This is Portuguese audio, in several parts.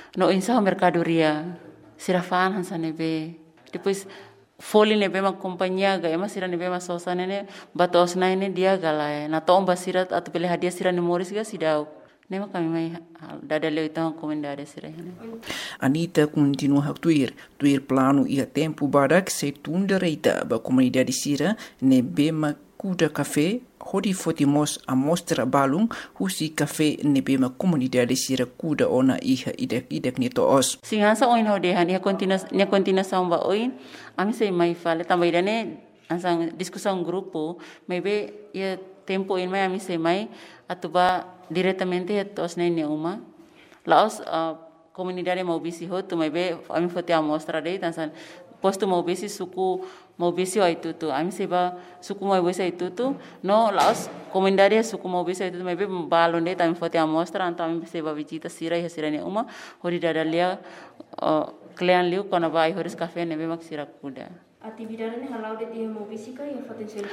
no insa mercadoria sirafan hansa nebe depois folha nebe ma companhia ga ema sira nebe ma sosa nene batos na ini dia galai na tomba sira atau pilih hadiah sira ni Morris ga sidau nema kami mai dada leu então comendade sira hene. Anita continua a tuir plano ia tempo barak se tunda reita ba comunidade sira nebe ma kuda café hodi fotimos a mostra balung husi café nebe ma comunidade sira kuda ona iha idek ni toos. Singansa oin hodehan ia kontina samba oin ami sei mai fale também dane ansang discussão grupo maybe ia tempo in mai ami sei mai atuba diretamente tos nene uma laos comunidade mau bisi hotu maybe ami fote a mostra dei tansan posto mau bisi suku mau bisi itu tu ami seba suku mau bisi itu tu no laos comunidade suku mau bisi itu maybe balon dei tami fote a mostra anto ami seba visita sira ne uma hori dada lia klean liu kona vai horis café nebe mak sira kuda. Atividade ni halau de dia mau bisi ka ia foten sel.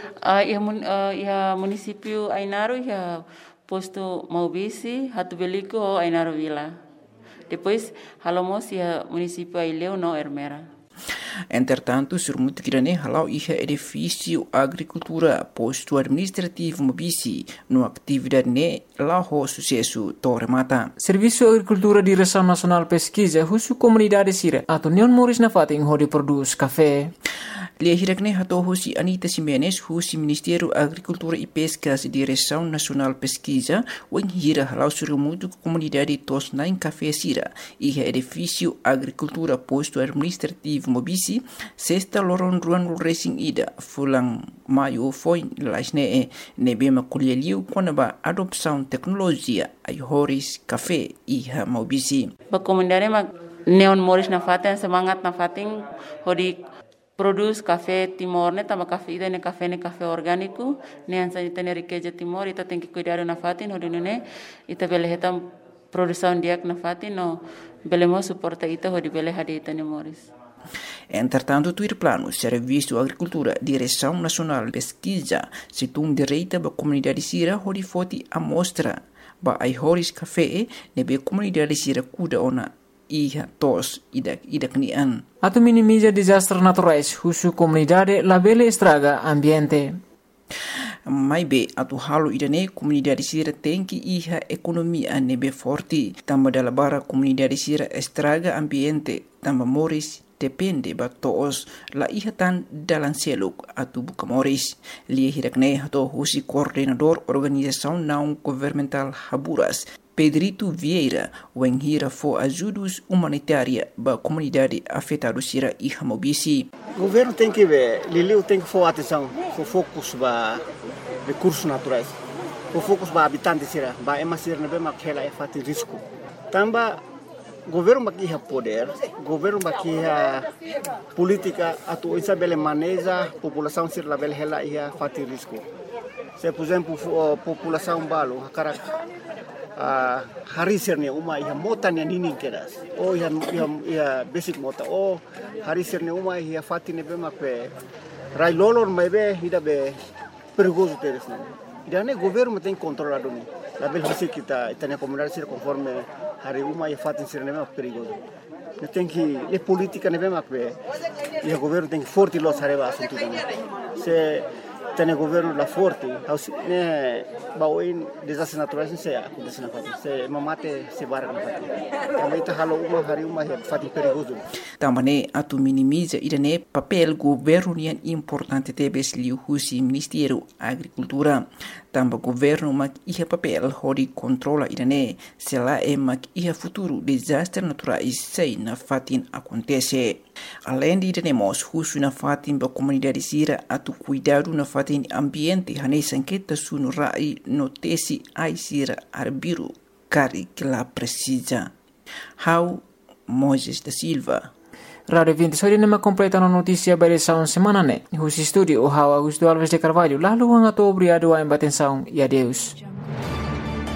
Ia município Ainaro ia posto mau bisi hatu beliko Ainaro Vila. Depois halomos ia município Aileu no Ermera. Entretanto, surmuto kirane halau iha edifício agricultura posto administrativo mobisi no atividade ne lao sucesso tormata. Serviço Agricultura Direção Nacional Pesquisa husu comunidade sira atau Neon Morris na fating hodi produz café. Lia hirakne hato husi Anita Simenes husi Ministério Agricultura e Pescas Direção Nacional Pesquisa wen hira halau surmuto comunidade tos nain café sira iha edifício agricultura posto administrativo mobisi sexta loron ruan racing ida fulang maio foi lasne nebe makuleliu konaba adopção tecnologia ai horis café iha mobisi. Ba comunidade mak Neon Morris na faten semangat na fating hodi produz café Timor ne tama café ida ne café orgânico ne ansa ita ne riqueza Timor ita tem que cuidar na fatin hodi ne ita bele hetam produção diak na fatin no belemo suporta ita hodi bele hadi ita ne Morris. Entretanto, tuir plano Serviço Agricultura Direção Nacional Pesquisa situng direita ba comunidade sira hodi foti amostra ba ai horis café nebe comunidade sira kuda ona iha tos idak nian. Atau minimiza desastres naturais husu comunidade labele estraga ambiente. Maibe atu halu idane comunidade sira tenki iha ekonomia nebe forti tamba dalabara comunidade sira estraga ambiente tamba Morris depende ba toos la iha tan dalan seluk atu buka Morris lia hirakne hato husi coordenador organização não governamental Haburas Pedrito Vieira wen hira fo ajudos humanitária ba comunidade afetada sira iha mobisi. O governo tem que ver, Liliu tem que for atenção, for focus ba recursos naturais, for focus ba habitantes sira, ba ema sira nebe makhela e fati risco. Tamba governo makiha poder, governo makiha política atu isabele maneja população sira label hela ia fati risco. Se por exemplo população balo hakarak hari sirne uma ia mota ne ninin keras o ia basic mota o hari sirne uma ia fati ne bema pe rai lolor mebe ida be perigoso teres não ida ne governo tem controlado ne la bel hasi kita itania comunidade sir conforme hari uma ia fati sirne bema perigoso ne tem que le politica ne bema pe ia governo tem que forte los areva assunto se tem governo la forte ne baoin desastres naturais se acontece na fati se mamate se barra na fati também tá halo uma hari uma fati perigoso também atu minimiza idane papel governo nian importante tebes liu husi Ministério Agricultura tamba governo mak iha papel hodi controla idane se la mak iha futuro desastre naturais sei na fatin acontece além de idane husu na fatin ba comunidade sira atu cuidado na fatin ambiente hanei sanqueta sunu rai notesi ai sira arbiru cari que la precisa. How Moises da Silva. Radio 20 nama completa na notícia barisaun semana ne. Husi studio How Augusto Alves de Carvalho lalu ang ato obrigado a embatensaun e adeus.